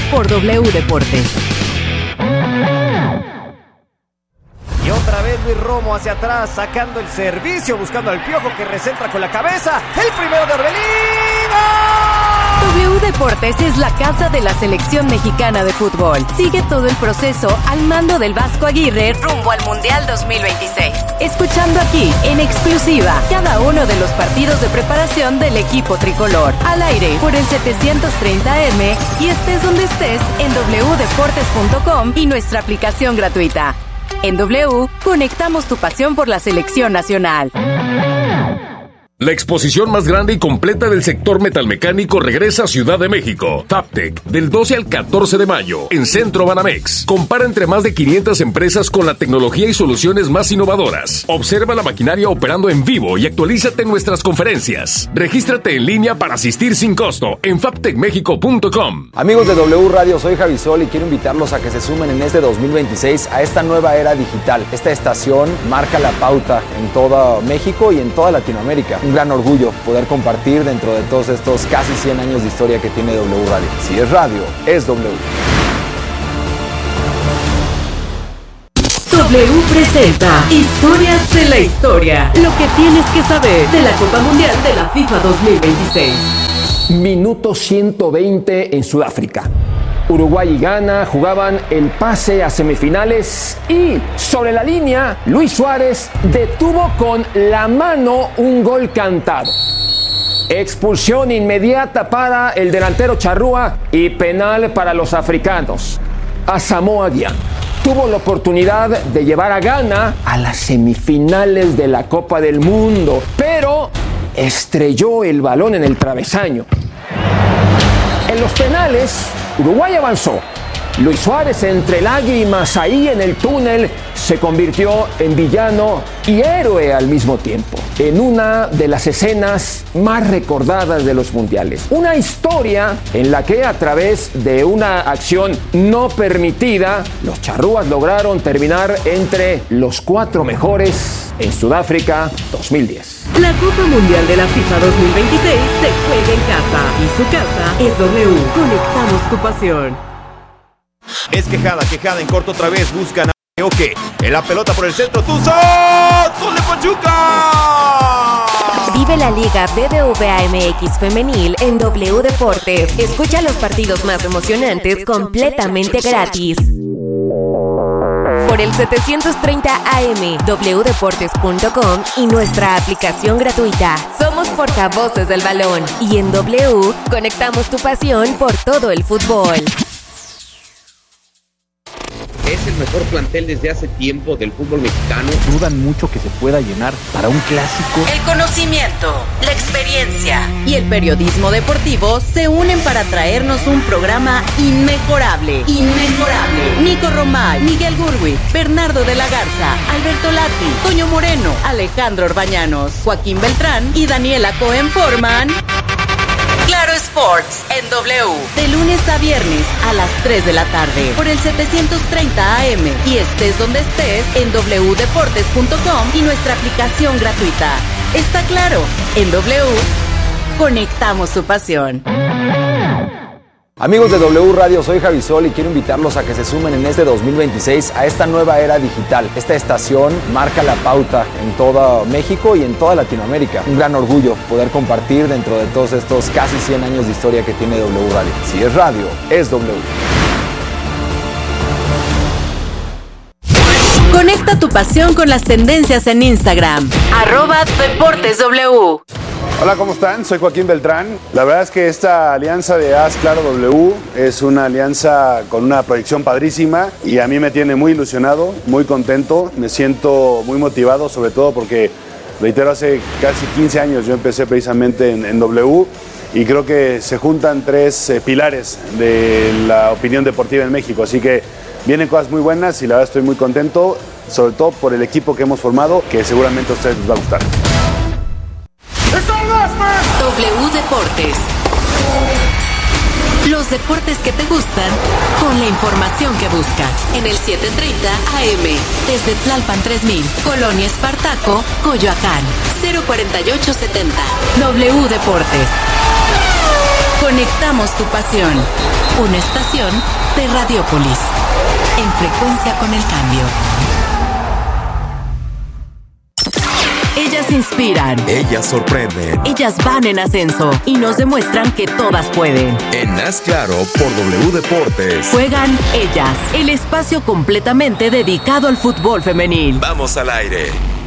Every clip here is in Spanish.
por W Deportes. Y otra vez Luis Romo hacia atrás, sacando el servicio, buscando al Piojo que recentra con la cabeza. El primero de Orbelín. W Deportes es la casa de la selección mexicana de fútbol. Sigue todo el proceso al mando del Vasco Aguirre rumbo al Mundial 2026. Escuchando aquí, en exclusiva, cada uno de los partidos de preparación del equipo tricolor. Al aire, por el 730M y estés donde estés en wdeportes.com y nuestra aplicación gratuita. En W, conectamos tu pasión por la selección nacional. La exposición más grande y completa del sector metalmecánico regresa a Ciudad de México. Fabtech, del 12 al 14 de mayo, en Centro Banamex. Compara entre más de 500 empresas con la tecnología y soluciones más innovadoras. Observa la maquinaria operando en vivo y actualízate en nuestras conferencias. Regístrate en línea para asistir sin costo en fabtechmexico.com. Amigos de W Radio, soy Javi Sol y quiero invitarlos a que se sumen en este 2026 a esta nueva era digital. Esta estación marca la pauta en todo México y en toda Latinoamérica. Un gran orgullo poder compartir dentro de todos estos casi 100 años de historia que tiene W Radio. Si es radio, es W. W presenta Historias de la Historia. Lo que tienes que saber de la Copa Mundial de la FIFA 2026. Minuto 120 en Sudáfrica. Uruguay y Ghana jugaban el pase a semifinales y sobre la línea Luis Suárez detuvo con la mano un gol cantado. Expulsión inmediata para el delantero Charrúa y penal para los africanos. Asamoah Gyan tuvo la oportunidad de llevar a Ghana a las semifinales de la Copa del Mundo, pero estrelló el balón en el travesaño. En los penales, Uruguay avanzó. Luis Suárez, entre lágrimas ahí en el túnel, se convirtió en villano y héroe al mismo tiempo. En una de las escenas más recordadas de los mundiales. Una historia en la que a través de una acción no permitida, los charrúas lograron terminar entre los 4 mejores en Sudáfrica 2010. La Copa Mundial de la FIFA 2026 se juega en casa y su casa es W. Conectamos tu pasión. Es quejada en corto otra vez, buscan a Oque. En la pelota por el centro, Tuzo. ¡Gol de Pachuca! Vive la Liga BBVA MX Femenil en W Deportes. Escucha los partidos más emocionantes completamente gratis. Por el 730 AM, wdeportes.com y nuestra aplicación gratuita. Somos portavoces del balón y en W conectamos tu pasión por todo el fútbol. Es el mejor plantel desde hace tiempo del fútbol mexicano. Dudan mucho que se pueda llenar para un clásico. El conocimiento, la experiencia y el periodismo deportivo se unen para traernos un programa inmejorable. Nico Romay, Miguel Gurwitz, Bernardo de la Garza, Alberto Lati, Toño Moreno, Alejandro Orbañanos, Joaquín Beltrán y Daniela Cohen forman Claro Sports en W. De lunes a viernes a las 3 de la tarde por el 730 AM y estés donde estés en wdeportes.com y nuestra aplicación gratuita. Está claro, en W conectamos su pasión. Amigos de W Radio, soy Javi Sol y quiero invitarlos a que se sumen en este 2026 a esta nueva era digital. Esta estación marca la pauta en todo México y en toda Latinoamérica. Un gran orgullo poder compartir dentro de todos estos casi 100 años de historia que tiene W Radio. Si es radio, es W. Conecta tu pasión con las tendencias en Instagram. @DeportesW. Hola, ¿cómo están? Soy Joaquín Beltrán. La verdad es que esta alianza de Haz Claro W es una alianza con una proyección padrísima y a mí me tiene muy ilusionado, muy contento, me siento muy motivado, sobre todo porque, reitero, hace casi 15 años yo empecé precisamente en W y creo que se juntan 3 pilares de la opinión deportiva en México, así que vienen cosas muy buenas y la verdad estoy muy contento, sobre todo por el equipo que hemos formado, que seguramente a ustedes les va a gustar. W Deportes. Los deportes que te gustan con la información que buscas. En el 730 AM. Desde Tlalpan 3000. Colonia Espartaco, Coyoacán. 04870. W Deportes. Conectamos tu pasión. Una estación de Radiopolis. En frecuencia con el cambio. Ellas inspiran. Ellas sorprenden. Ellas van en ascenso y nos demuestran que todas pueden. En Haz Claro por W Deportes. Juegan Ellas, el espacio completamente dedicado al fútbol femenil. Vamos al aire.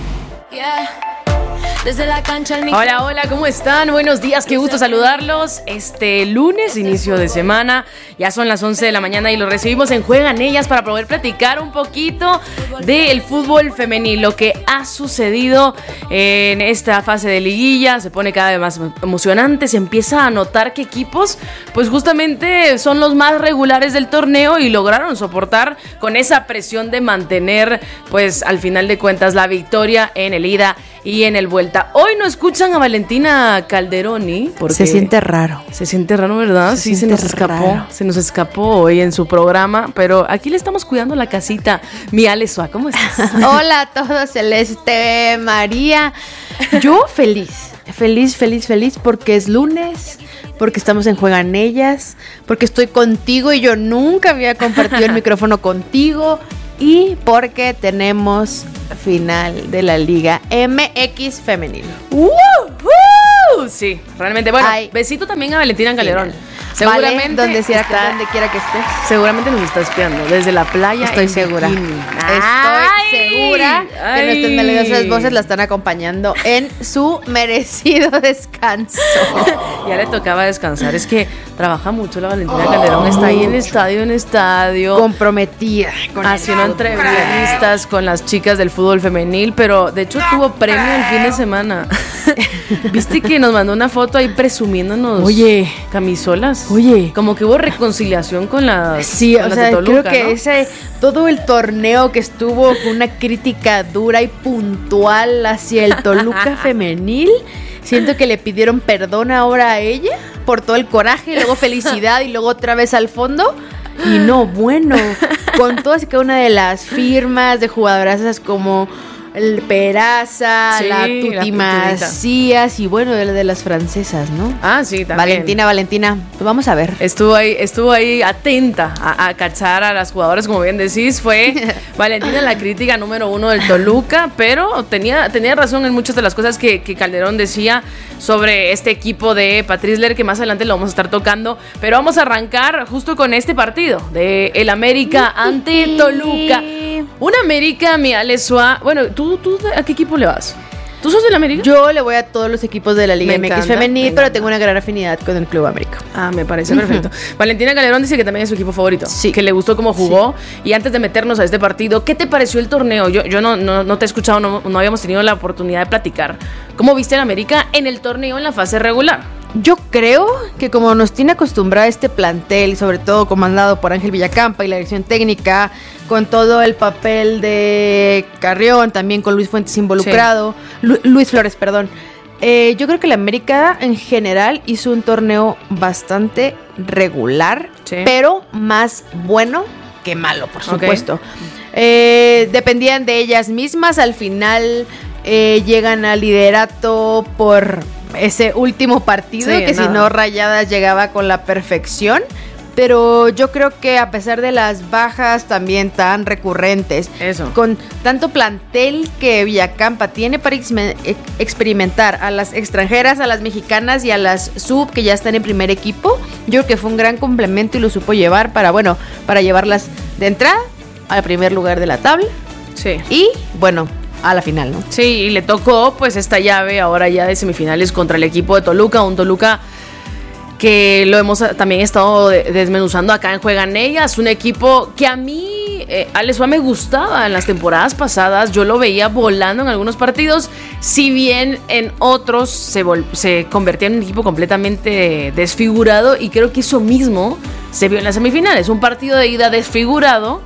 Desde la cancha al Hola, ¿cómo están? Buenos días, qué gusto saludarlos. Este lunes, inicio de semana, ya son las 11 de la mañana y lo recibimos en Juegan Ellas para poder platicar un poquito del fútbol femenil, lo que ha sucedido en esta fase de liguilla. Se pone cada vez más emocionante, se empieza a notar que equipos, pues justamente son los más regulares del torneo y lograron soportar con esa presión de mantener, pues al final de cuentas, la victoria en el ida y en el vuelta. Hoy no escuchan a Valentina Calderoni porque se siente raro. Se siente raro, ¿verdad? Sí, se nos escapó. Raro. Se nos escapó hoy en su programa, pero aquí le estamos cuidando la casita. Mi Ale Suá, ¿cómo estás? Hola a todos, Celeste, María. Yo feliz porque es lunes, porque estamos en Juegan Ellas, porque estoy contigo y yo nunca había compartido el micrófono contigo. Y porque tenemos final de la Liga MX Femenil. Sí, realmente. Bueno, besito también a Valentina Calderón. Seguramente donde quiera que estés. Seguramente nos está espiando desde la playa. Estoy segura. Estoy segura que nuestras melodiosas voces la están acompañando en su merecido descanso. Ya le tocaba descansar. Es que trabaja mucho la Valentina Calderón. Está ahí en estadio. Comprometida. Haciendo entrevistas con las chicas del fútbol femenil. Pero de hecho tuvo premio el fin de semana. ¿Viste que nos mandó una foto ahí presumiéndonos camisolas? Como que hubo reconciliación con las o sea, Toluca, creo que ¿no? Todo el torneo que estuvo con una crítica dura y puntual hacia el Toluca femenil, siento que le pidieron perdón ahora a ella por todo el coraje, luego felicidad y luego otra vez al fondo. Y no, bueno, con todas y cada una de las firmas de jugadoras como el Peraza, la Tuti Macías y bueno, de las francesas, ¿no? Ah, sí, también. Valentina, pues vamos a ver. Estuvo ahí atenta a cachar a las jugadoras, como bien decís. Fue Valentina la crítica número 1 del Toluca, pero tenía razón en muchas de las cosas que Calderón decía sobre este equipo de Patrice Ler, que más adelante lo vamos a estar tocando. Pero vamos a arrancar justo con este partido de el América ante Toluca. Un América, mi Ale Suá. Bueno, ¿tú a qué equipo le vas? ¿Tú sos del América? Yo le voy a todos los equipos de la Liga MX Femenil, pero tengo una gran afinidad con el Club América. Ah, me parece perfecto. Valentina Calderón dice que también es su equipo favorito. Sí. Que le gustó cómo jugó. Sí. Y antes de meternos a este partido, ¿qué te pareció el torneo? Yo no te he escuchado, no habíamos tenido la oportunidad de platicar. ¿Cómo viste el América en el torneo en la fase regular? Yo creo que como nos tiene acostumbrada este plantel, sobre todo comandado por Ángel Villacampa y la dirección técnica, con todo el papel de Carrión, también con Luis Fuentes involucrado, Luis Flores, perdón. Yo creo que la América en general hizo un torneo bastante regular, pero más bueno que malo, por supuesto. Dependían de ellas mismas, al final llegan al liderato por ese último partido, que si no Rayadas llegaba con la perfección. Pero yo creo que a pesar de las bajas también tan recurrentes, con tanto plantel que Villacampa tiene para experimentar a las extranjeras, a las mexicanas y a las sub que ya están en primer equipo, yo creo que fue un gran complemento y lo supo llevar para llevarlas de entrada al primer lugar de la tabla. Sí. Y bueno, a la final, ¿no? Sí, y le tocó pues esta llave ahora ya de semifinales contra el equipo de Toluca, un Toluca que lo hemos también estado desmenuzando acá en Juegan Ellas, un equipo que a mí, Ale Suá, me gustaba en las temporadas pasadas. Yo lo veía volando en algunos partidos, si bien en otros se convertía en un equipo completamente desfigurado, y creo que eso mismo se vio en las semifinales, un partido de ida desfigurado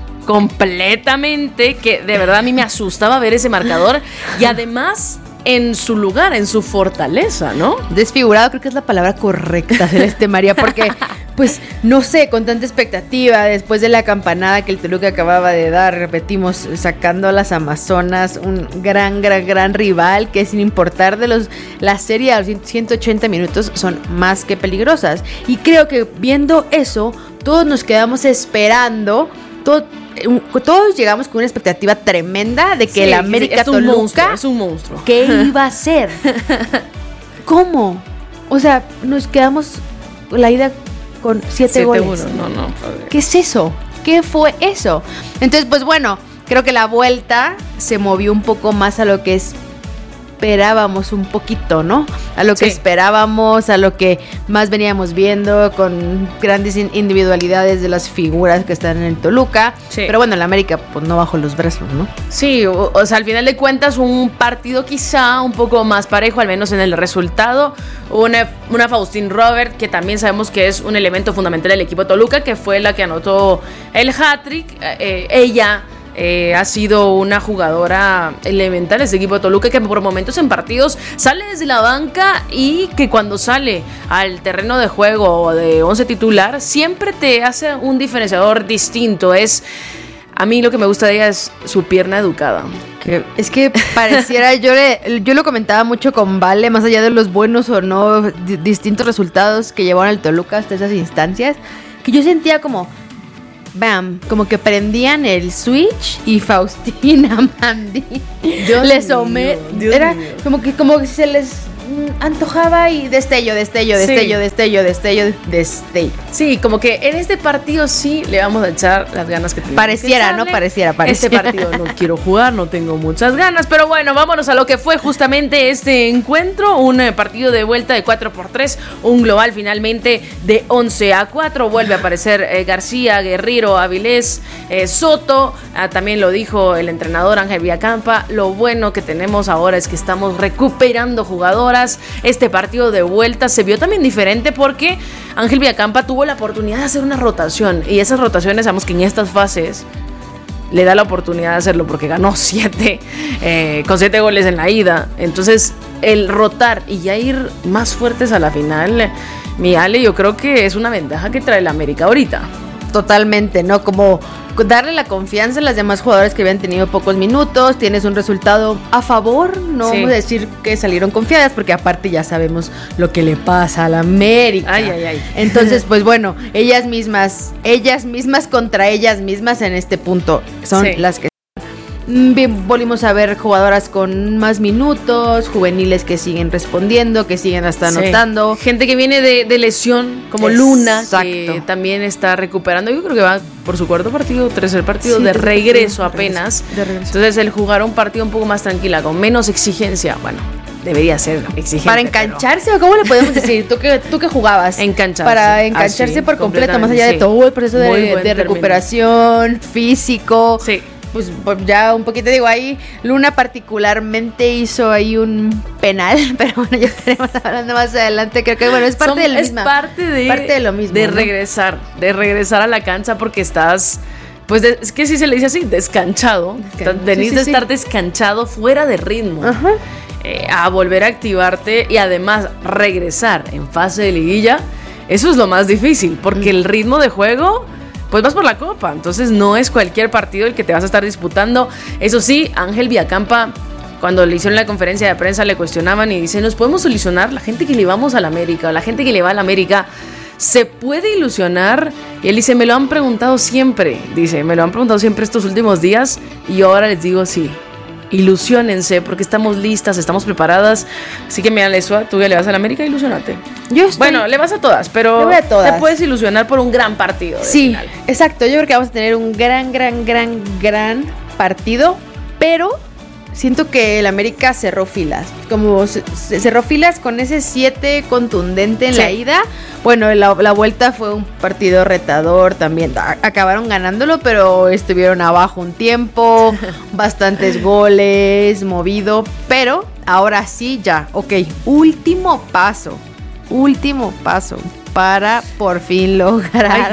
completamente, que de verdad a mí me asustaba ver ese marcador, y además en su lugar, en su fortaleza, ¿no? Desfigurado creo que es la palabra correcta, Celeste María, porque pues no sé, con tanta expectativa, después de la campanada que el Toluca acababa de dar, repetimos, sacando a las Amazonas, un gran rival que sin importar de la serie a los 180 minutos son más que peligrosas. Y creo que viendo eso, todos nos quedamos esperando, todos llegamos con una expectativa tremenda de que el América Toluca es un monstruo. ¿Qué iba a hacer? ¿Cómo? O sea, nos quedamos la ida con 7 goles. 7-1, no. ¿Qué es eso? ¿Qué fue eso? Entonces, pues bueno, creo que la vuelta se movió un poco más a lo que esperábamos un poquito, ¿no? A lo que esperábamos, a lo que más veníamos viendo, con grandes individualidades de las figuras que están en el Toluca. Sí. Pero bueno, el América pues no bajó los brazos, ¿no? Sí, o sea, al final de cuentas un partido quizá un poco más parejo, al menos en el resultado. Una Faustín Robert, que también sabemos que es un elemento fundamental del equipo Toluca, que fue la que anotó el hat-trick. Ella ha sido una jugadora elemental de este equipo de Toluca, que por momentos en partidos sale desde la banca y que cuando sale al terreno de juego de 11 titular siempre te hace un diferenciador distinto. A mí lo que me gusta de ella es su pierna educada. Es que pareciera, yo lo comentaba mucho con Vale, más allá de los buenos o no distintos resultados que llevaron al Toluca hasta esas instancias, que yo sentía como como que prendían el switch y Faustina Mandy era como que se les antojaba y destello. Sí, como que en este partido sí le vamos a echar las ganas que tenemos. Pareciera. Este partido no quiero jugar, no tengo muchas ganas, pero bueno, vámonos a lo que fue justamente este encuentro, un partido de vuelta de 4-3, un global finalmente de 11-4, vuelve a aparecer García, Guerrero, Avilés, Soto, también lo dijo el entrenador Ángel Villacampa, lo bueno que tenemos ahora es que estamos recuperando jugadoras. Este partido de vuelta se vio también diferente porque Ángel Villacampa tuvo la oportunidad de hacer una rotación y esas rotaciones sabemos que en estas fases le da la oportunidad de hacerlo porque ganó 7 con 7 goles en la ida. Entonces el rotar y ya ir más fuertes a la final, mi Ale, yo creo que es una ventaja que trae el América ahorita. Totalmente, ¿no? Como darle la confianza a las demás jugadoras que habían tenido pocos minutos, tienes un resultado a favor, no vamos a decir que salieron confiadas, porque aparte ya sabemos lo que le pasa a la América. Ay. Entonces, pues bueno, ellas mismas contra ellas mismas en este punto son las que volvimos a ver jugadoras con más minutos, juveniles que siguen respondiendo, que siguen hasta anotando. Gente que viene de lesión, como Luna, que también está recuperando. Yo creo que va por su tercer partido de regreso apenas. Entonces el jugar un partido un poco más tranquila, con menos exigencia, bueno, debería ser exigente. Para engancharse, ¿o cómo le podemos decir? ¿Tú que jugabas? Engancharse. Para engancharse por completo, más allá de todo el proceso de recuperación físico. Sí. Pues ya un poquito digo, ahí Luna particularmente hizo ahí un penal, pero bueno, ya estaremos hablando más adelante. Creo que bueno, es parte de lo mismo. De regresar a la cancha porque estás, pues es que si se le dice así, descanchado. Venís de estar descanchado, fuera de ritmo. Ajá. A volver a activarte y además regresar en fase de liguilla, eso es lo más difícil, porque el ritmo de juego, pues vas por la copa, entonces no es cualquier partido el que te vas a estar disputando. Eso sí, Ángel Villacampa, cuando le hicieron la conferencia de prensa, le cuestionaban y dice, ¿nos podemos ilusionar? La gente que le vamos a la América, la gente que le va a la América, ¿se puede ilusionar? Y él dice, me lo han preguntado siempre estos últimos días y ahora les digo sí. Ilusiónense porque estamos listas, estamos preparadas. Así que mira, Lesua, tú ya le vas a la América, ilusionate. Bueno, le vas a todas, pero te puedes ilusionar por un gran partido. Sí, final. Exacto. Yo creo que vamos a tener un gran partido, pero siento que el América cerró filas. Como cerró filas con ese 7 contundente en la ida. Bueno, la vuelta fue un partido retador también. Acabaron ganándolo, pero estuvieron abajo un tiempo. Bastantes goles, movido. Pero ahora sí ya, último paso para por fin lograr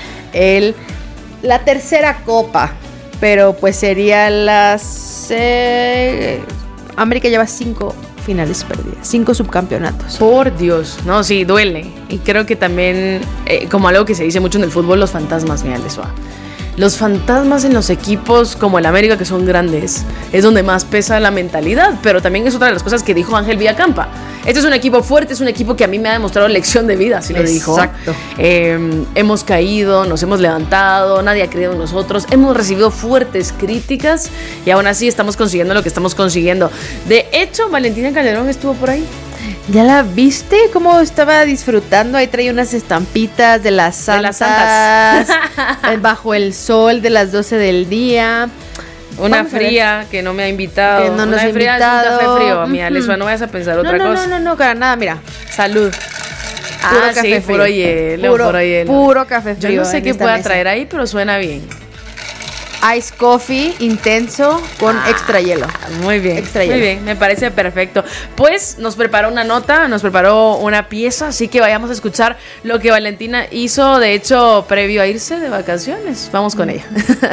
la tercera copa. Pero pues sería América lleva 5 finales perdidas, 5 subcampeonatos. Por Dios, no, sí, duele. Y creo que también, como algo que se dice mucho en el fútbol, los fantasmas, mira, les va. Los fantasmas en los equipos como el América, que son grandes, es donde más pesa la mentalidad, pero también es otra de las cosas que dijo Ángel Villacampa. Este es un equipo fuerte, es un equipo que a mí me ha demostrado lección de vida, así lo dijo. Exacto. Hemos caído, nos hemos levantado, nadie ha creído en nosotros, hemos recibido fuertes críticas y aún así estamos consiguiendo lo que estamos consiguiendo. De hecho, Valentina Calderón estuvo por ahí. ¿Ya la viste? ¿Cómo estaba disfrutando? Ahí traía unas estampitas de las santas. Bajo el sol de las 12 del día. Una fría que no me ha invitado. Que no nos ha fría invitado. Es un café frío, mira, Lesua, no vayas a pensar otra cosa. No, para nada, mira. Salud. Puro café frío. Puro hielo. Puro café frío. Yo no sé qué pueda traer ahí, pero suena bien. Ice coffee intenso con extra hielo. Muy bien, extra hielo. Muy bien, me parece perfecto. Pues nos preparó una nota, nos preparó una pieza, así que vayamos a escuchar lo que Valentina hizo, de hecho, previo a irse de vacaciones. Vamos con ella.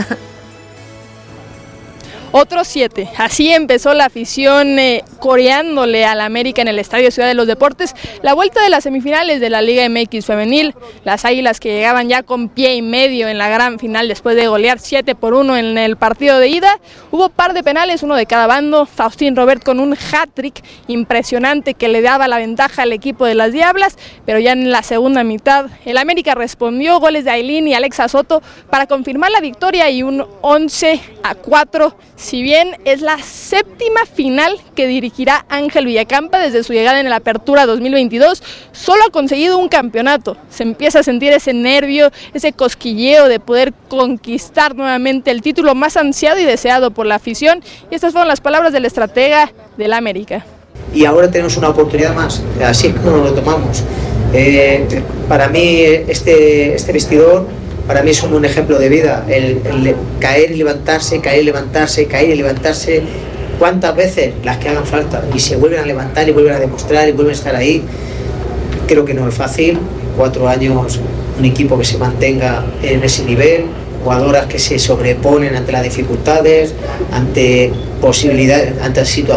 Otros 7. Así empezó la afición coreándole al América en el Estadio Ciudad de los Deportes. La vuelta de las semifinales de la Liga MX femenil. Las Águilas que llegaban ya con pie y medio en la gran final después de golear 7-1 en el partido de ida. Hubo par de penales, uno de cada bando. Faustín Robert con un hat-trick impresionante que le daba la ventaja al equipo de las Diablas. Pero ya en la segunda mitad el América respondió, goles de Ailín y Alexa Soto para confirmar la victoria y un 11-4. Si bien es la 7ª final que dirigirá Ángel Villacampa desde su llegada en la Apertura 2022, solo ha conseguido un campeonato. Se empieza a sentir ese nervio, ese cosquilleo de poder conquistar nuevamente el título más ansiado y deseado por la afición. Y estas fueron las palabras del estratega del América. Y ahora tenemos una oportunidad más, así es como lo tomamos. Para mí este vestidor, para mí es como un ejemplo de vida, el caer y levantarse, caer y levantarse, caer y levantarse, cuántas veces las que hagan falta, y se vuelven a levantar y vuelven a demostrar y vuelven a estar ahí. Creo que no es fácil, 4 años, un equipo que se mantenga en ese nivel, jugadoras que se sobreponen ante las dificultades, ante posibilidades, ante situaciones